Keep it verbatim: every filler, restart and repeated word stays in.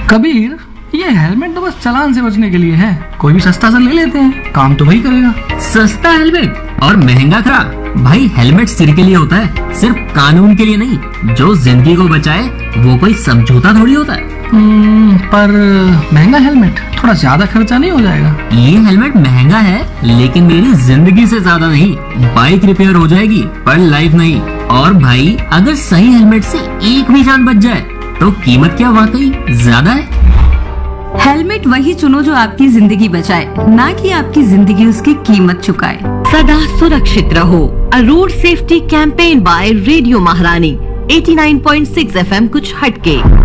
कबीर, ये हेलमेट तो बस चालान से बचने के लिए है, कोई भी सस्ता सा ले लेते हैं, काम तो वही करेगा। सस्ता हेलमेट और महंगा खरा? भाई हेलमेट सिर के लिए होता है, सिर्फ कानून के लिए नहीं। जो जिंदगी को बचाए वो कोई समझौता थोड़ी होता है। हम्म, पर महंगा हेलमेट थोड़ा ज्यादा खर्चा नहीं हो जाएगा? ये हेलमेट महंगा है लेकिन मेरी जिंदगी से ज्यादा नहीं। बाइक रिपेयर हो जाएगी पर लाइफ नहीं। और भाई अगर सही हेलमेट से एक भी जान बच जाए तो कीमत क्या वाकई ज्यादा है? हेलमेट वही चुनो जो आपकी जिंदगी बचाए, ना कि आपकी जिंदगी उसकी कीमत चुकाए। सदा सुरक्षित रहो। अ road safety campaign bye radio महारानी eighty nine point six F M कुछ हटके।